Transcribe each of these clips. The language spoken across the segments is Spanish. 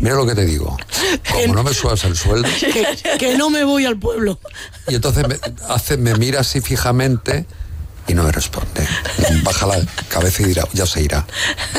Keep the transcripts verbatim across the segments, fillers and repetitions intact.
mira lo que te digo, como no me subas el sueldo... Que, que no me voy al pueblo. Y entonces me, hace, me mira así fijamente y no me responde. Baja la cabeza y dirá, ya se irá.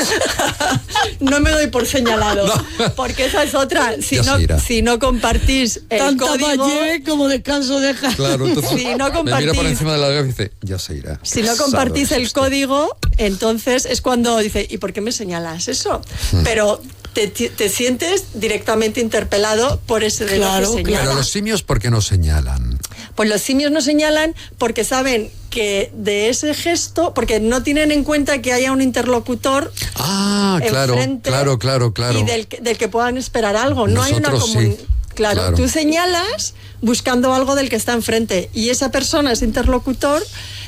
No me doy por señalado, no. Porque esa es otra. Si, no, si no compartís el Tanta código... lleve como descanso deja. Claro, entonces si no compartís, me mira por encima de la cabeza y dice, ya se irá. Si no compartís el esto. código, entonces es cuando dice, ¿y por qué me señalas eso? Hmm. Pero te, te sientes directamente interpelado por ese dedo claro, que señala. Pero los simios, ¿por qué no señalan? Pues los simios no señalan porque saben que de ese gesto, porque no tienen en cuenta que haya un interlocutor. Ah, claro, claro, claro, claro. Y del, del que puedan esperar algo. No Nosotros hay una común. Sí, claro, claro, tú señalas buscando algo del que está enfrente y esa persona, ese interlocutor,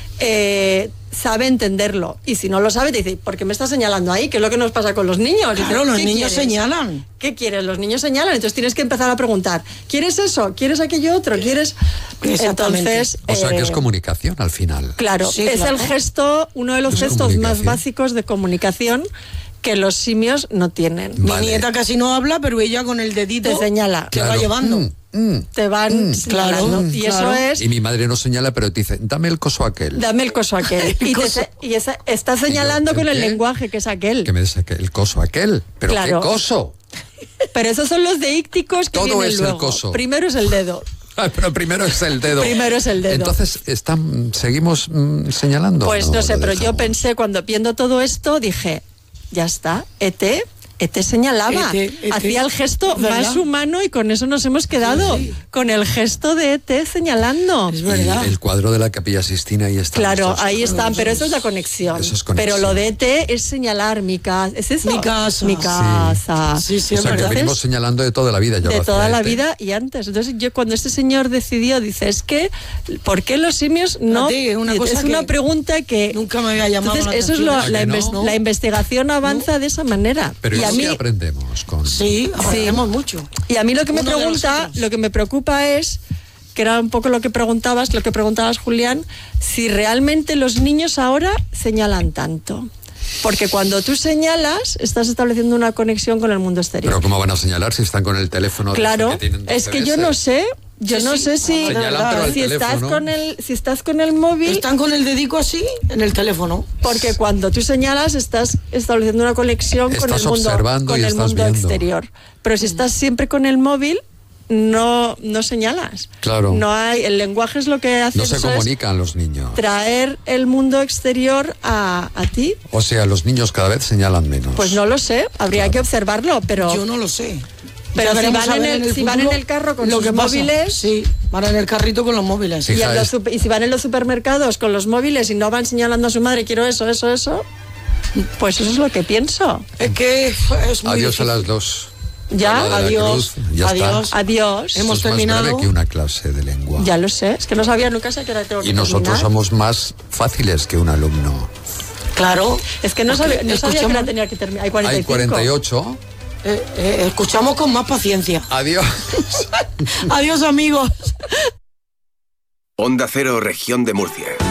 eh, sabe entenderlo. Y si no lo sabe, te dice, ¿por qué me estás señalando ahí? ¿Qué es lo que nos pasa con los niños? Claro, dice, los niños quieres? señalan. ¿Qué quieres? Los niños señalan. Entonces tienes que empezar a preguntar, ¿quieres eso? ¿Quieres aquello otro? ¿Quieres...? Entonces... O sea, eh, que es comunicación al final. Claro, sí, es claro. el gesto, uno de los Es gestos más básicos de comunicación que los simios no tienen. Vale. Mi nieta casi no habla, pero ella con el dedito te señala. Te claro. va llevando. Mm, mm, te van mm, señalando. claro, y claro. eso es... Y mi madre no señala, pero te dice, dame el coso aquel. Dame el coso aquel. y te, y esa, está señalando ¿Y yo, con el qué? lenguaje que es aquel. Que me dice el coso aquel. ¿Pero claro. qué coso? Pero esos son los deícticos que Todo vienen es luego. el coso. Primero es el dedo. Pero primero es el dedo. Primero es el dedo. Entonces, ¿están, ¿seguimos mmm, señalando? Pues no, no sé, pero dejamos. yo pensé, cuando viendo todo esto, dije, ya está, E T... E T señalaba, E T, E T. hacía el gesto ¿verdad? más humano y con eso nos hemos quedado, sí, sí. con el gesto de E T señalando. Es verdad. Y el cuadro de la Capilla Sistina ahí está. Claro, ahí están, pero eso es la conexión. Eso es conexión. Pero lo de E T es señalar mi casa. ¿Es eso? Mi casa. Mi casa. Sí, sí, o sea, que venimos señalando de toda la vida. Yo de lo toda la E T. vida y antes. Entonces yo cuando este señor decidió, dice, es que, ¿por qué los simios no? Ti, una cosa es una pregunta que... Nunca me había llamado Entonces, la eso es lo, atención. la, no? inves- ¿No? la investigación avanza no. de esa manera. Pero y eso a mí, sí aprendemos. Con... Sí, aprendemos sí. mucho. Y a mí lo que me Uno pregunta, lo que me preocupa es, que era un poco lo que preguntabas, lo que preguntabas, Julián, si realmente los niños ahora señalan tanto. Porque cuando tú señalas, estás estableciendo una conexión con el mundo exterior. Pero ¿cómo van a señalar si están con el teléfono? Claro, que tienen es que yo no sé, yo sí, no sí. sé si, Señalan, pero al si estás teléfono. con el, si estás con el móvil. Están con el dedico así en el teléfono. Porque cuando tú señalas estás estableciendo una conexión estás con el mundo, observando con y el estás mundo viendo. exterior. Pero si estás siempre con el móvil, no, no señalas. Claro. No hay, el lenguaje es lo que hace. No se eso comunican los niños. Traer el mundo exterior a, a ti. O sea, los niños cada vez señalan menos. Pues no lo sé, habría Claro. que observarlo, pero. Yo no lo sé. Pero Ya si veremos van, a en ver el, en el si van en futuro el carro con lo sus que pasa. móviles. Sí, van en el carrito con los móviles. Sí. Y, en Fija, los es- super- y si van en los supermercados con los móviles y no van señalando a su madre, quiero eso, eso, eso, pues eso es lo que pienso. Es que es muy Adiós difícil. a las dos. Ya, A la de la adiós, cruz, ya adiós. está. Adiós. Hemos Esto es terminado. más breve que una clase de lengua. Ya lo sé, es que no sabía nunca a qué hora tengo que Y nosotros terminar. somos más fáciles que un alumno. Claro. Es que no Porque sabía, no sabía que escuchamos- hora tenía que terminar. Hay cuarenta y Hay cinco. cuarenta y ocho. Eh, eh, escuchamos con más paciencia. Adiós. Adiós, amigos. Onda Cero, Región de Murcia.